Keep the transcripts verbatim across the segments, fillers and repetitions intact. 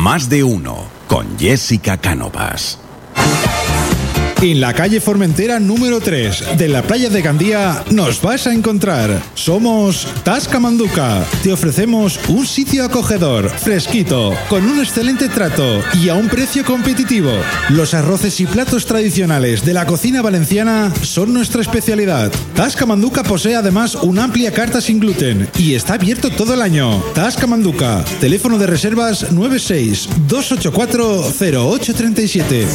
Más de uno, con Jessica Cánovas. En la calle Formentera número tres de la playa de Gandía nos vas a encontrar. Somos Tasca Manduca. Te ofrecemos un sitio acogedor, fresquito, con un excelente trato y a un precio competitivo. Los arroces y platos tradicionales de la cocina valenciana son nuestra especialidad. Tasca Manduca posee además una amplia carta sin gluten y está abierto todo el año. Tasca Manduca. Teléfono de reservas nueve seis dos ocho cuatro cero ocho tres siete.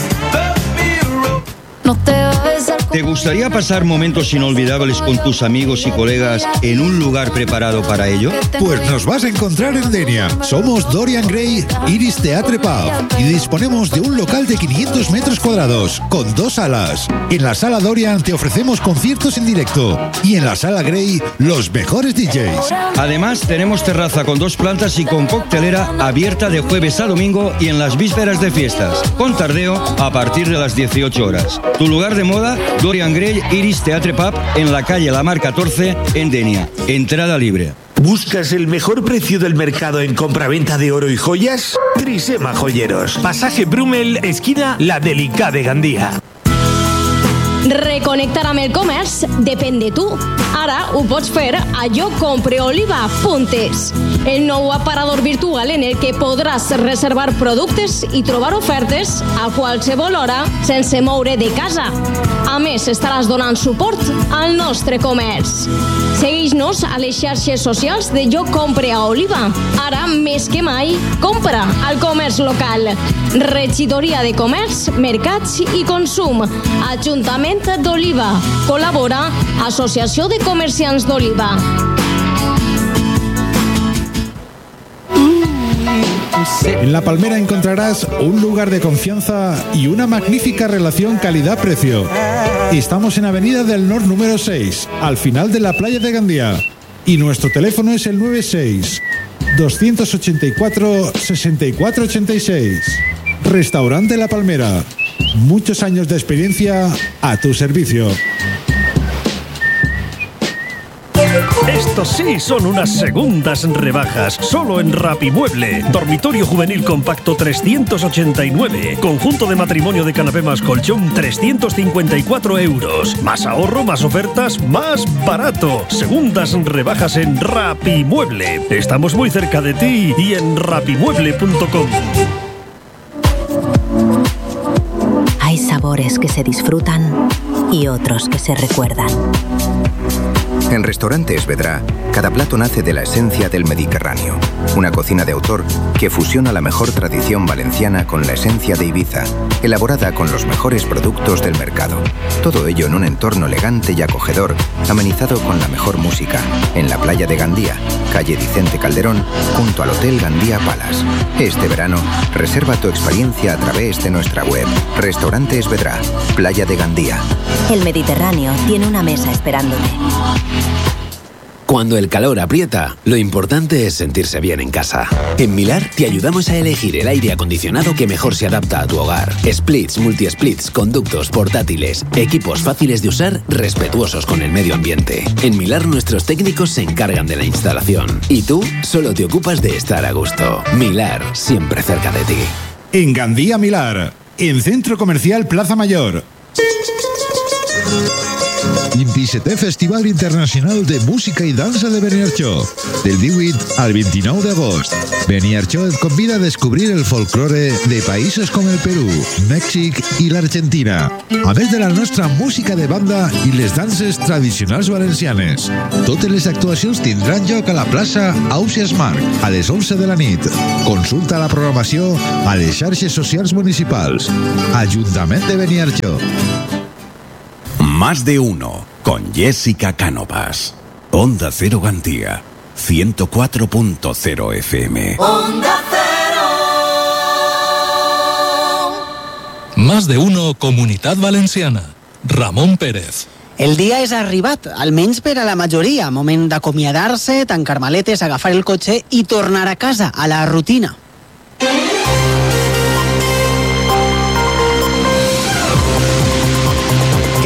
¿Te gustaría pasar momentos inolvidables con tus amigos y colegas en un lugar preparado para ello? Pues nos vas a encontrar en Denia. Somos Dorian Gray Iris Theatre Pub y disponemos de un local de quinientos metros cuadrados con dos salas. En la sala Dorian te ofrecemos conciertos en directo y en la sala Gray los mejores D Js. Además tenemos terraza con dos plantas y con coctelera abierta de jueves a domingo y en las vísperas de fiestas, con tardeo a partir de las dieciocho horas. Tu lugar de moda, Dorian Gray Iris Theatre Pub, en la calle La Mar catorce, en Denia. Entrada libre. ¿Buscas el mejor precio del mercado en compraventa de oro y joyas? Trisema Joyeros. Pasaje Brumel, esquina La Delicada de Gandía. Reconnectar amb el comerç depèn de tu. Ara ho pots fer a jo compre oliva punt es, el nou aparador virtual en el que podràs reservar productes i trobar ofertes a qualsevol hora sense moure de casa. A més, estaràs donant suport al nostre comerç. Segueix-nos a les xarxes socials de Jo Compre a Oliva. Ara, més que mai, compra al comerç local. Regidoria de Comerç, Mercats i Consum. Ajuntament d'Oliva. Col·labora Associació de Comerciants d'Oliva. En La Palmera encontrarás un lugar de confianza y una magnífica relación calidad-precio. Estamos en Avenida del Nord número seis, al final de la playa de Gandía. Y nuestro teléfono es el nueve seis dos ocho cuatro seis cuatro ocho seis. Restaurante La Palmera. Muchos años de experiencia a tu servicio. Estos sí son unas segundas rebajas, solo en Rapimueble. Dormitorio juvenil compacto trescientos ochenta y nueve. Conjunto de matrimonio de canapé más colchón trescientos cincuenta y cuatro euros. Más ahorro, más ofertas, más barato. Segundas rebajas en Rapimueble. Estamos muy cerca de ti y en rapimueble punto com. Hay sabores que se disfrutan y otros que se recuerdan. En Restaurante Esvedra, cada plato nace de la esencia del Mediterráneo. Una cocina de autor que fusiona la mejor tradición valenciana con la esencia de Ibiza, elaborada con los mejores productos del mercado. Todo ello en un entorno elegante y acogedor, amenizado con la mejor música, en la playa de Gandía, calle Vicente Calderón, junto al Hotel Gandía Palace. Este verano, reserva tu experiencia a través de nuestra web. Restaurante Esvedra, Playa de Gandía. El Mediterráneo tiene una mesa esperándote. Cuando el calor aprieta, lo importante es sentirse bien en casa. En Milar te ayudamos a elegir el aire acondicionado que mejor se adapta a tu hogar. Splits, multi-splits, conductos, portátiles, equipos fáciles de usar, respetuosos con el medio ambiente. En Milar nuestros técnicos se encargan de la instalación y tú solo te ocupas de estar a gusto. Milar, siempre cerca de ti. En Gandía Milar, en Centro Comercial Plaza Mayor. vint-i-setè Festival Internacional de Música i Dansa de Beniarjó, del divuit al vint-i-nou d'agost. Beniarjó et convida a descobrir el folklore de països com el Perú, Mèxic i l'Argentina, a més de la nostra música de banda i les danses tradicionals valencianes. Totes les actuacions tindran lloc a la plaça Ausias Marc a les onze de la nit. Consulta la programació a les xarxes socials municipals. Ajuntament de Beniarjó. Más de uno, con Jessica Cánovas. Onda Cero Gandía, ciento cuatro punto cero F M. Onda Cero. Más de uno, Comunitat Valenciana. Ramon Pérez. El dia és arribat, almenys per a la majoria. Moment d'acomiadar-se, tancar maletes, agafar el cotxe i tornar a casa, a la rutina.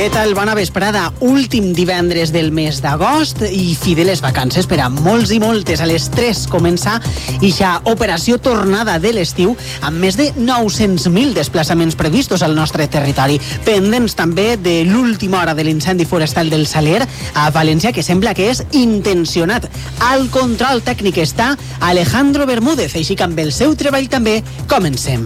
Què tal? Bona vesprada. Últim divendres del mes d'agost i fi de les vacances per a molts i moltes. A les tres comença ixa operació tornada de l'estiu amb més de nou-cents mil desplaçaments previstos al nostre territori. Pendents també de l'última hora de l'incendi forestal del Saler a València, que sembla que és intencionat. Al control tècnic està Alejandro Bermúdez, així que amb el seu treball també comencem.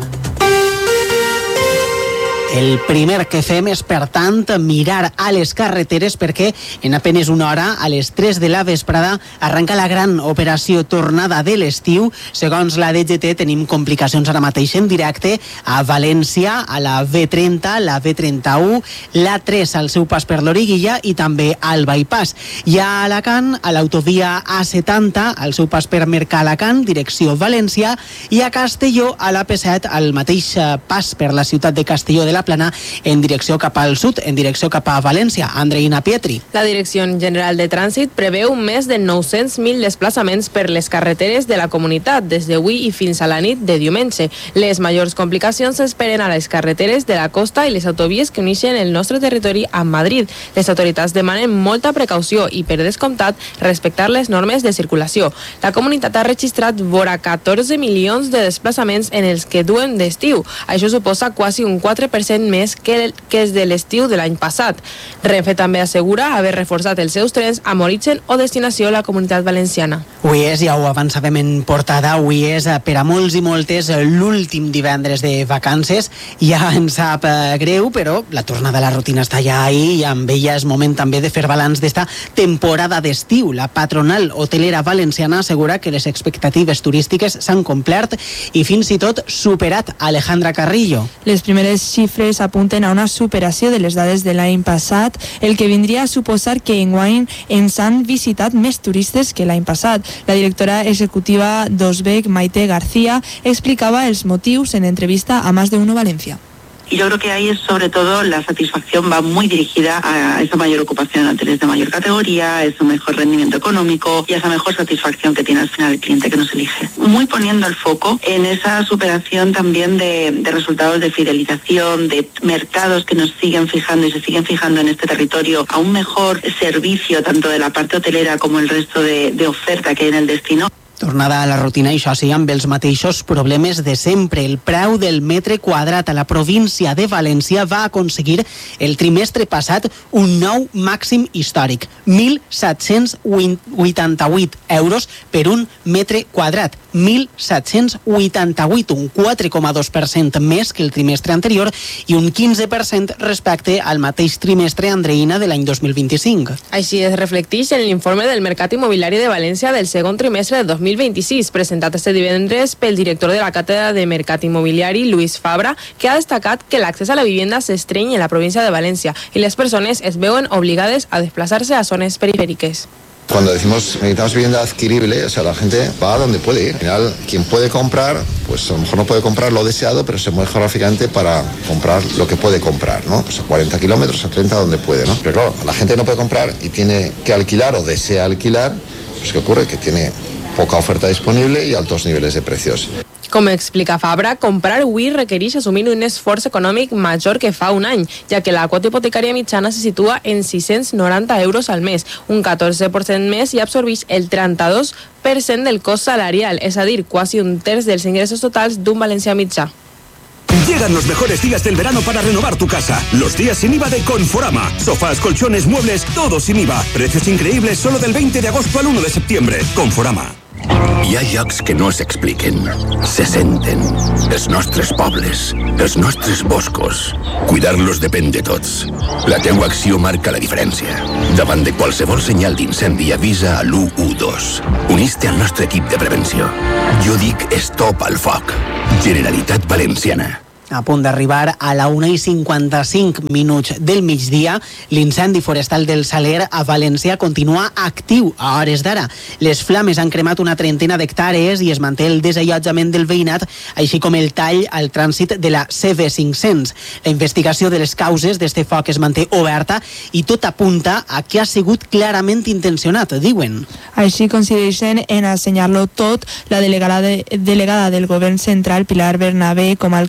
El primer que fem és, per tant, mirar a les carreteres perquè en apenes una hora, a les tres de la vesprada, arranca la gran operació tornada de l'estiu. Segons la D G T, tenim complicacions ara mateix en directe a València, a la B trenta, la B trenta-u, l'A tres al seu pas per l'Origuilla i també al bypass. I a Alacant, a l'autovia A setanta, al seu pas per Mercalacant, direcció València, i a Castelló, a la P set, al mateix pas per la ciutat de Castelló de la Plana, en direcció cap al sud, en direcció cap a València. Andreina Pietri. La Direcció General de Trànsit preveu més de nou-cents mil desplaçaments per les carreteres de la comunitat des d'avui i fins a la nit de diumenge. Les majors complicacions s'esperen a les carreteres de la costa i les autovies que uneixen el nostre territori amb Madrid. Les autoritats demanen molta precaució i, per descomptat, respectar les normes de circulació. La comunitat ha registrat vora catorze milions de desplaçaments en els que duen d'estiu. Això suposa quasi un quatre per cent més que, el, que és de l'estiu de l'any passat. Renfe també assegura haver reforçat els seus trens amb origen o destinació a la comunitat valenciana. Avui és, ja ho avançàvem en portada, avui és per a molts i moltes l'últim divendres de vacances. Ja ens sap eh, greu, però la tornada a la rutina està ja ahí i amb ella és moment també de fer balanç d'esta temporada d'estiu. La patronal hotelera valenciana assegura que les expectatives turístiques s'han complert i fins i tot superat. Alejandra Carrillo. Les primeres xifres apunten a una superació de les dades de l'any passat, el que vindria a suposar que enguany ens han visitat més turistes que l'any passat. La directora executiva d'Osbec, Maite García, explicava els motius en entrevista a Más de Uno Valencia. Y yo creo que ahí es sobre todo la satisfacción va muy dirigida a esa mayor ocupación en hoteles de mayor categoría, a ese mejor rendimiento económico y a esa mejor satisfacción que tiene al final el cliente que nos elige. Muy poniendo el foco en esa superación también de, de resultados de fidelización, de mercados que nos siguen fijando y se siguen fijando en este territorio a un mejor servicio tanto de la parte hotelera como el resto de, de oferta que hay en el destino. Tornada a la rutina, això sí, amb els mateixos problemes de sempre. El preu del metre quadrat a la província de València va aconseguir el trimestre passat un nou màxim històric, mil set-cents vuitanta-vuit euros per un metre quadrat. mil set-cents vuitanta-vuit, un quatre coma dos per cent més que el trimestre anterior i un quinze per cent respecte al mateix trimestre, Andreina, de l'any dos mil vint-i-cinc. Així es reflecteix en l'informe del mercat immobiliari de València del segon trimestre de dos mil vint-i-sis, presentat este divendres pel director de la Càtedra de Mercat Immobiliari, Luis Fabra, que ha destacat que l'accés a la vivienda s'estreny en la província de València i les persones es veuen obligades a desplaçar-se a zones perifèriques. Cuando decimos necesitamos vivienda adquirible, o sea, la gente va a donde puede ir. Al final, quien puede comprar, pues a lo mejor no puede comprar lo deseado, pero se mueve geográficamente para comprar lo que puede comprar, ¿no? Pues a cuarenta kilómetros, a treinta, donde puede, ¿no? Pero claro, la gente no puede comprar y tiene que alquilar o desea alquilar, pues ¿qué ocurre? Que tiene poca oferta disponible y altos niveles de precios. Com explica Fabra, comprar avui requereix assumir un esforç econòmic major que fa un any, ja que la quota hipotecària mitjana se situa en sis-cents noranta euros al mes, un catorze per cent més i absorbeix el trenta-dos per cent del cost salarial, és a dir, quasi un terç dels ingressos totals d'un valencià mitjà. Llegan los mejores días del verano para renovar tu casa. Los días sin I V A de Conforama. Sofás, colchones, muebles, todo sin I V A. Precios increïbles solo del veinte de agosto al uno de septiembre. Conforama. Hi ha llocs que no s'expliquen, se senten. Els nostres pobles, els nostres boscos. Cuidar-los depèn de tots. La teua acció marca la diferència. Davant de qualsevol senyal d'incendi avisa a l'u u dos. Unís-te al nostre equip de prevenció. Jo dic stop al foc. Generalitat Valenciana. A punt d'arribar a la una i cinquanta-cinc minuts del migdia, l'incendi forestal del Saler a València continua actiu a hores d'ara. Les flames han cremat una trentena d'hectàrees i es manté el desallotjament del veïnat, així com el tall al trànsit de la C V cinc-cents. La investigació de les causes d'este foc es manté oberta i tot apunta a que ha sigut clarament intencionat, diuen. Així coincideixen en assenyalar-lo tot la delegada, de, delegada del govern central, Pilar Bernabé, com a alcaldessa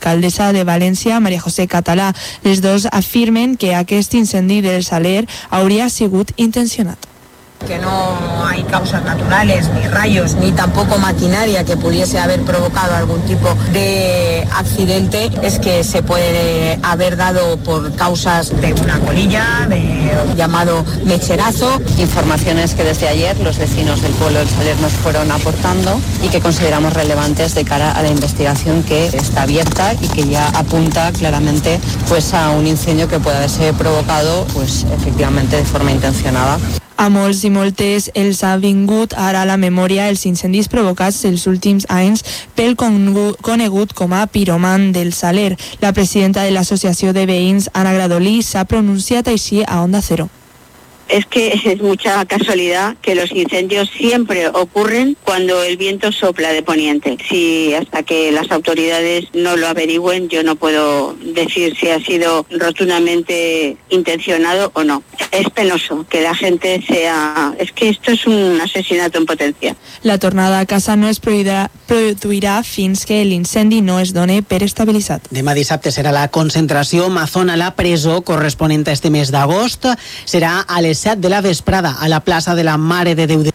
d'Alcaldia de València, María José Català. Les dos afirmen que aquest incendi del Saler hauria sigut intencionat. Que no hay causas naturales, ni rayos, ni tampoco maquinaria que pudiese haber provocado algún tipo de accidente, es que se puede haber dado por causas de una colilla, de llamado mecherazo. Informaciones que desde ayer los vecinos del pueblo del Saler nos fueron aportando y que consideramos relevantes de cara a la investigación que está abierta y que ya apunta claramente pues a un incendio que puede haberse provocado pues efectivamente de forma intencionada. A molts i moltes els ha vingut ara a la memòria els incendis provocats els últims anys pel conegut com a piroman del Saler. La presidenta de l'Associació de Veïns, Ana Gradolí, s'ha pronunciat així a Onda Cero. Es que es mucha casualidad que los incendios siempre ocurren cuando el viento sopla de poniente. Si hasta que las autoridades no lo averigüen, yo no puedo decir si ha sido rotundamente intencionado o no. Es penoso que la gente sea... Es que esto es un asesinato en potencia. La tornada a casa no es produirà, produirà fins que l'incendi no es doni per estabilitzat. Demà dissabte serà la concentració Mazón a la presó corresponent a este mes d'agost. Serà a les set de la vesprada a la plaça de la Mare de Déu de...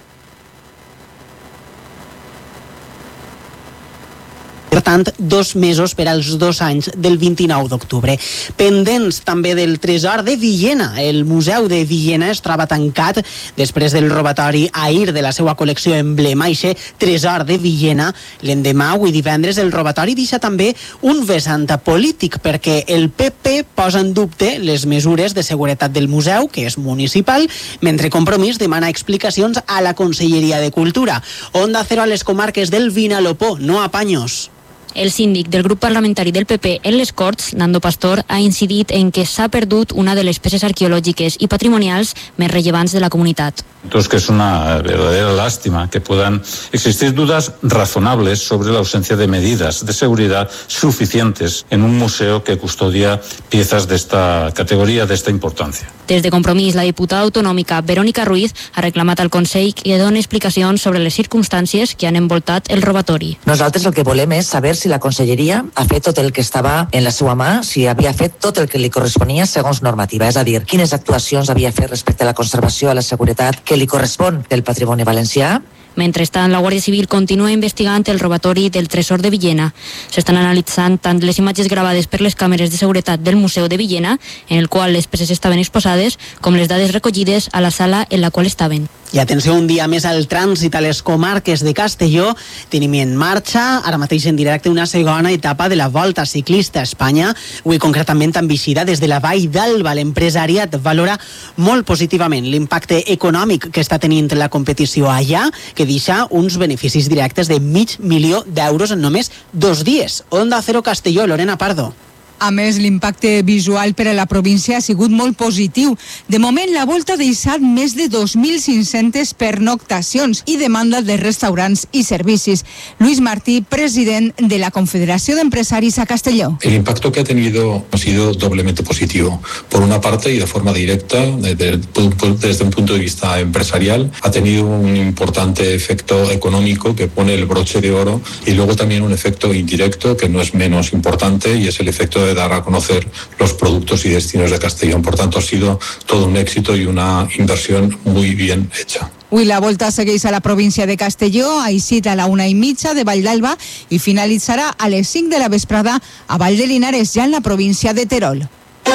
Per tant, dos mesos per als dos anys del vint-i-nou d'octubre. Pendents també del tresor de Villena. El Museu de Villena es troba tancat després del robatori ahir de la seva col·lecció emblema, ixe tresor de Villena. L'endemà, avui divendres, el robatori deixa també un vessant polític, perquè el P P posa en dubte les mesures de seguretat del museu, que és municipal, mentre Compromís demana explicacions a la Conselleria de Cultura. Onda Cero a les comarques del Vinalopó, no a Paños. El síndic del grup parlamentari del P P en les Corts, Nando Pastor, ha incidit en que s'ha perdut una de les peces arqueològiques i patrimonials més rellevants de la comunitat. Entonces, que es una verdadera lástima que puedan existir dudas razonables sobre la ausencia de medidas de seguridad suficientes en un museo que custodia piezas de esta categoría, de esta importancia. Des de Compromís, la diputada autonòmica Verónica Ruiz ha reclamat al Consell que doni explicacions sobre les circumstàncies que han envoltat el robatori. Nosaltres el que volem és saber si la Conselleria ha fet tot el que estava en la seva mà, si havia fet tot el que li corresponia segons normativa, és a dir, quines actuacions havia fet respecte a la conservació, a la seguretat que li correspon del patrimoni valencià. Mentrestant, la Guàrdia Civil continua investigant el robatori del tresor de Villena. S'estan analitzant tant les imatges gravades per les càmeres de seguretat del Museu de Villena, en el qual les peces estaven exposades, com les dades recollides a la sala en la qual estaven. I atenció un dia més al trànsit a les comarques de Castelló. Tenim en marxa, ara mateix en directe, una segona etapa de la Volta Ciclista a Espanya. Avui concretament amb eixida des de la Vall d'Alba. L'empresariat valora molt positivament l'impacte econòmic que està tenint la competició allà, que deixa uns beneficis directes de mig milió d'euros en només dos dies. Onda Cero Castelló, Lorena Pardo. A més, l'impacte visual per a la província ha sigut molt positiu. De moment, la Volta ha deixat més de dos mil cinc-centes pernoctacions i demanda de restaurants i servicis. Luis Martí, president de la Confederación de Empresarios a Castelló. El impacto que ha tenido ha sido doblemente positivo. Por una parte, y de forma directa, desde, desde un punto de vista empresarial, ha tenido un importante efecto económico que pone el broche de oro, y luego también un efecto indirecto que no es menos importante, y es el efecto de dar a conocer los productos y destinos de Castellón. Por tanto, ha sido todo un éxito y una inversión muy bien hecha. Avui la Volta segueix a la província de Castelló, ha eixit a la una i mitja de Vall d'Alba i finalitzarà a les cinc de la vesprada a Vall de Linares, ja en la província de Terol.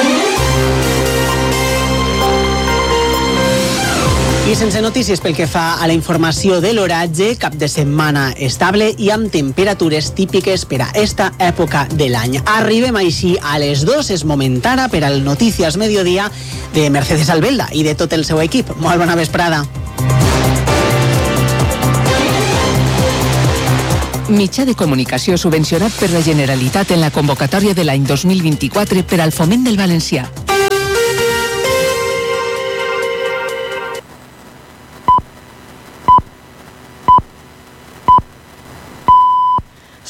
I sense notícies pel que fa a la informació de l'oratge, cap de setmana estable i amb temperatures típiques per a esta època de l'any. Arribem així a les dos, és moment ara per al Notícies Mediodía de Mercedes Albelda i de tot el seu equip. Molt bona vesprada. Mitjà de comunicació subvencionat per la Generalitat en la convocatòria de l'any dos mil vint-i-quatre per al foment del valencià.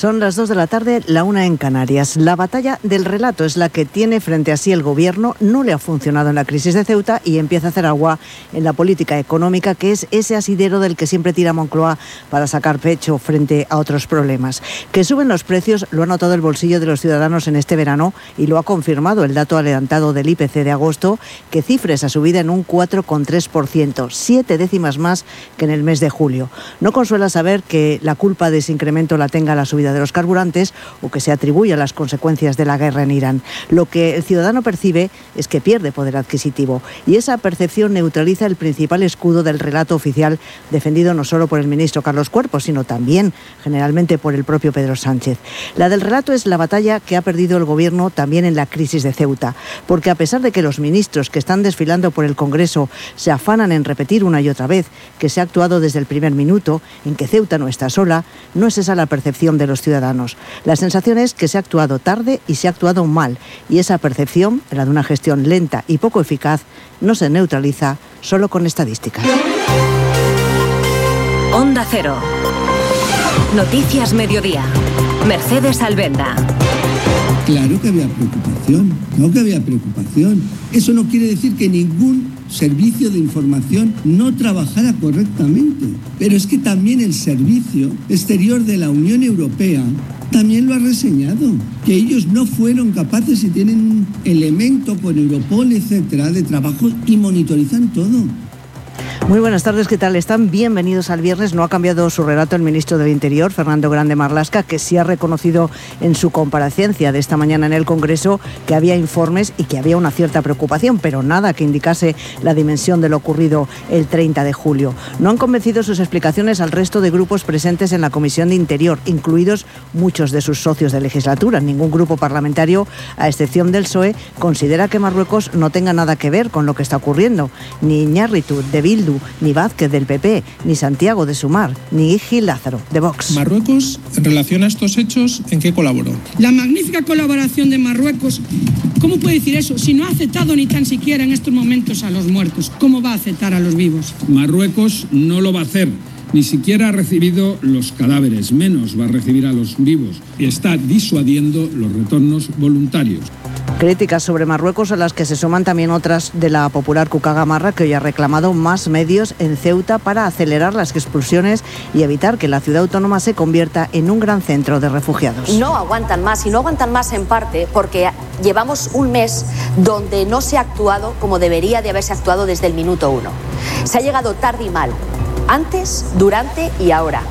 Son las dos de la tarde, la una en Canarias. La batalla del relato es la que tiene frente a sí el gobierno. No le ha funcionado en la crisis de Ceuta y empieza a hacer agua en la política económica, que es ese asidero del que siempre tira Moncloa para sacar pecho frente a otros problemas. Que suben los precios lo ha notado el bolsillo de los ciudadanos en este verano y lo ha confirmado el dato adelantado del I P C de agosto, que cifra esa subida en un cuatro coma tres por ciento, siete décimas más que en el mes de julio. No consuela saber que la culpa de ese incremento la tenga la subida de los carburantes o que se atribuye a las consecuencias de la guerra en Irán. Lo que el ciudadano percibe es que pierde poder adquisitivo y esa percepción neutraliza el principal escudo del relato oficial, defendido no solo por el ministro Carlos Cuerpo, sino también generalmente por el propio Pedro Sánchez. La del relato es la batalla que ha perdido el gobierno también en la crisis de Ceuta, porque a pesar de que los ministros que están desfilando por el Congreso se afanan en repetir una y otra vez que se ha actuado desde el primer minuto, en que Ceuta no está sola, no es esa la percepción de los ciudadanos. La sensación es que se ha actuado tarde y se ha actuado mal, y esa percepción, la de una gestión lenta y poco eficaz, no se neutraliza solo con estadísticas. Onda Cero. Noticias Mediodía. Mercedes Albenda. Claro que había preocupación, claro que había preocupación. Eso no quiere decir que ningún servicio de información no trabajara correctamente. Pero es que también el Servicio Exterior de la Unión Europea también lo ha reseñado, que ellos no fueron capaces y tienen un elemento con Europol, etcétera, de trabajo y monitorizan todo. Muy buenas tardes, ¿qué tal están? Bienvenidos al viernes. No ha cambiado su relato el ministro del Interior, Fernando Grande Marlaska, que sí ha reconocido en su comparecencia de esta mañana en el Congreso que había informes y que había una cierta preocupación, pero nada que indicase la dimensión de lo ocurrido el treinta de julio. No han convencido sus explicaciones al resto de grupos presentes en la Comisión de Interior, incluidos muchos de sus socios de legislatura. Ningún grupo parlamentario, a excepción del P S O E, considera que Marruecos no tenga nada que ver con lo que está ocurriendo. Ni Iñárritu, de Bildu, ni Vázquez del P P, ni Santiago de Sumar, ni Gil Lázaro de Vox. Marruecos, en relación a estos hechos, ¿en qué colaboró? La magnífica colaboración de Marruecos, ¿cómo puede decir eso? Si no ha aceptado ni tan siquiera en estos momentos a los muertos, ¿cómo va a aceptar a los vivos? Marruecos no lo va a hacer. Ni siquiera ha recibido los cadáveres, menos va a recibir a los vivos y está disuadiendo los retornos voluntarios. Críticas sobre Marruecos a las que se suman también otras de la popular Cuca Gamarra, que hoy ha reclamado más medios en Ceuta para acelerar las expulsiones y evitar que la ciudad autónoma se convierta en un gran centro de refugiados. No aguantan más, y no aguantan más en parte porque llevamos un mes donde no se ha actuado como debería de haberse actuado desde el minuto uno. Se ha llegado tarde y mal, antes, durante y ahora.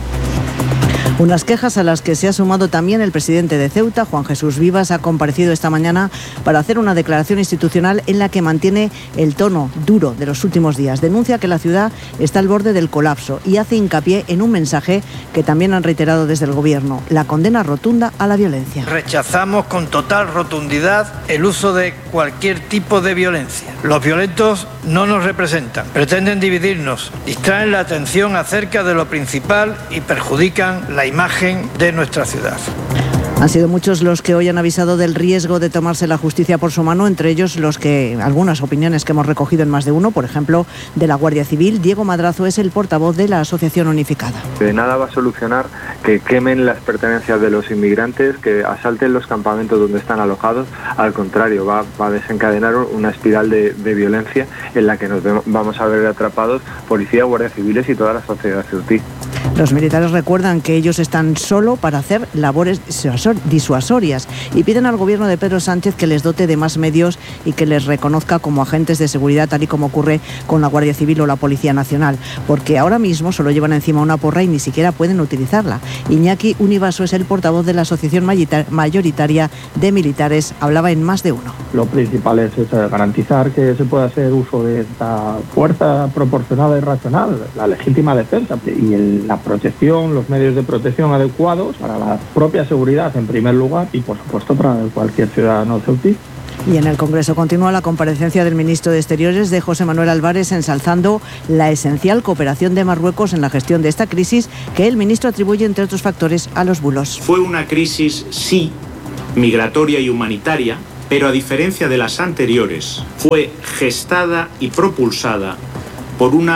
Unas quejas a las que se ha sumado también el presidente de Ceuta, Juan Jesús Vivas. Ha comparecido esta mañana para hacer una declaración institucional en la que mantiene el tono duro de los últimos días. Denuncia que la ciudad está al borde del colapso y hace hincapié en un mensaje que también han reiterado desde el gobierno: la condena rotunda a la violencia. Rechazamos con total rotundidad el uso de cualquier tipo de violencia. Los violentos no nos representan, pretenden dividirnos, distraen la atención acerca de lo principal y perjudican la imagen de nuestra ciudad. Han sido muchos los que hoy han avisado del riesgo de tomarse la justicia por su mano, entre ellos los que algunas opiniones que hemos recogido en más de uno, por ejemplo, de la Guardia Civil. Diego Madrazo es el portavoz de la Asociación Unificada. De nada va a solucionar que quemen las pertenencias de los inmigrantes, que asalten los campamentos donde están alojados. Al contrario, va, va a desencadenar una espiral de, de violencia en la que nos vamos a ver atrapados policía, guardias civiles y toda la sociedad ceutí. Los militares recuerdan que ellos están solo para hacer labores disuasorias y piden al gobierno de Pedro Sánchez que les dote de más medios y que les reconozca como agentes de seguridad, tal y como ocurre con la Guardia Civil o la Policía Nacional, porque ahora mismo solo llevan encima una porra y ni siquiera pueden utilizarla. Iñaki Univaso es el portavoz de la Asociación Mayoritaria de Militares. Hablaba en más de uno. Lo principal es, es garantizar que se pueda hacer uso de esta fuerza proporcionada y racional, la legítima defensa y el, la protección, los medios de protección adecuados para la propia seguridad en primer lugar y por supuesto para cualquier ciudadano ceutí. Y en el Congreso continúa la comparecencia del ministro de Exteriores, de José Manuel Álvarez, ensalzando la esencial cooperación de Marruecos en la gestión de esta crisis, que el ministro atribuye, entre otros factores, a los bulos. Fue una crisis, sí, migratoria y humanitaria, pero a diferencia de las anteriores, fue gestada y propulsada por una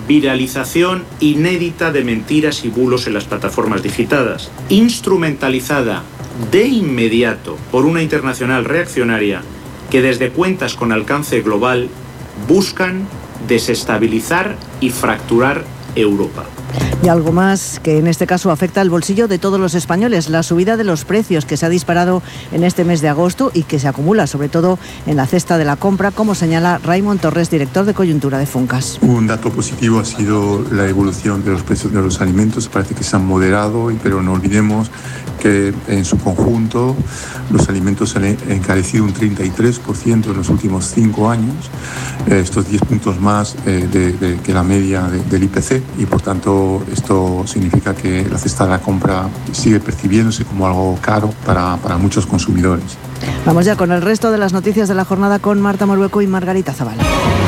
viralización inédita de mentiras y bulos en las plataformas digitales, instrumentalizada de inmediato por una internacional reaccionaria que desde cuentas con alcance global buscan desestabilizar y fracturar Europa. Y algo más que en este caso afecta al bolsillo de todos los españoles, la subida de los precios que se ha disparado en este mes de agosto y que se acumula sobre todo en la cesta de la compra, como señala Raymond Torres, director de coyuntura de Funcas. Un dato positivo ha sido la evolución de los precios de los alimentos, parece que se han moderado, pero no olvidemos que en su conjunto los alimentos se han encarecido un treinta y tres por ciento en los últimos cinco años, estos diez puntos más de, de, que la media de, del I P C, y por tanto esto significa que la cesta de la compra sigue percibiéndose como algo caro para, para muchos consumidores. Vamos ya con el resto de las noticias de la jornada con Marta Morueco y Margarita Zavala.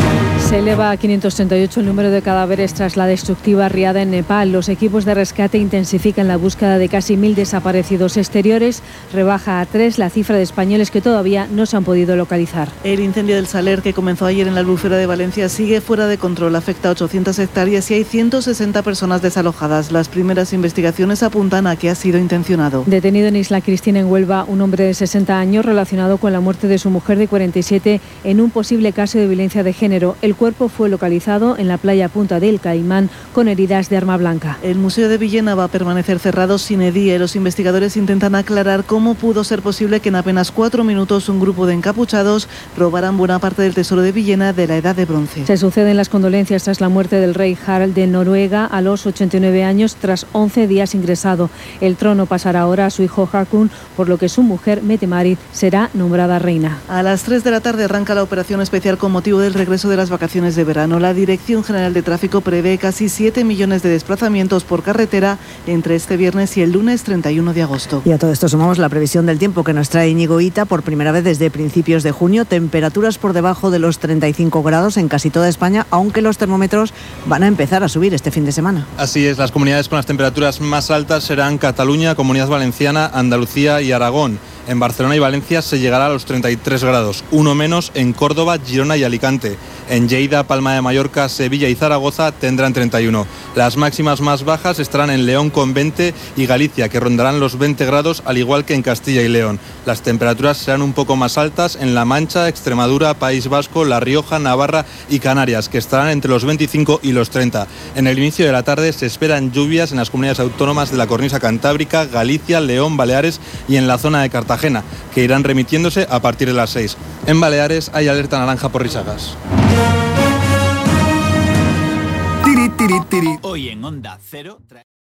Se eleva a quinientos treinta y ocho el número de cadáveres tras la destructiva riada en Nepal. Los equipos de rescate intensifican la búsqueda de casi mil desaparecidos exteriores. Rebaja a tres la cifra de españoles que todavía no se han podido localizar. El incendio del Saler, que comenzó ayer en la Albufera de Valencia, sigue fuera de control. Afecta a ochocientas hectáreas y hay ciento sesenta personas desalojadas. Las primeras investigaciones apuntan a que ha sido intencionado. Detenido en Isla Cristina, en Huelva, un hombre de sesenta años relacionado con la muerte de su mujer de cuarenta y siete en un posible caso de violencia de género. El cuerpo fue localizado en la playa Punta del Caimán con heridas de arma blanca. El Museo de Villena va a permanecer cerrado sin edie. Los investigadores intentan aclarar cómo pudo ser posible que en apenas cuatro minutos un grupo de encapuchados robaran buena parte del tesoro de Villena de la Edad de Bronce. Se suceden las condolencias tras la muerte del rey Harald de Noruega a los ochenta y nueve años tras once días ingresado. El trono pasará ahora a su hijo Haakon, por lo que su mujer Mette-Marit será nombrada reina. A las tres de la tarde arranca la operación especial con motivo del regreso de las vacaciones de verano. La Dirección General de Tráfico prevé casi siete millones de desplazamientos por carretera entre este viernes y el lunes treinta y uno de agosto. Y a todo esto sumamos la previsión del tiempo que nos trae Íñigo Ita por primera vez desde principios de junio. Temperaturas por debajo de los treinta y cinco grados en casi toda España, aunque los termómetros van a empezar a subir este fin de semana. Así es, las comunidades con las temperaturas más altas serán Cataluña, Comunidad Valenciana, Andalucía y Aragón. En Barcelona y Valencia se llegará a los treinta y tres grados, uno menos en Córdoba, Girona y Alicante. En Lleida, Palma de Mallorca, Sevilla y Zaragoza tendrán treinta y uno. Las máximas más bajas estarán en León con veinte y Galicia, que rondarán los veinte grados, al igual que en Castilla y León. Las temperaturas serán un poco más altas en La Mancha, Extremadura, País Vasco, La Rioja, Navarra y Canarias, que estarán entre los veinticinco y los treinta. En el inicio de la tarde se esperan lluvias en las comunidades autónomas de la cornisa cantábrica, Galicia, León, Baleares y en la zona de Cartagena, que irán remitiéndose a partir de las seis. En Baleares hay alerta naranja por risagas. Tiri, tiri, tiri. Hoy en Onda Cero.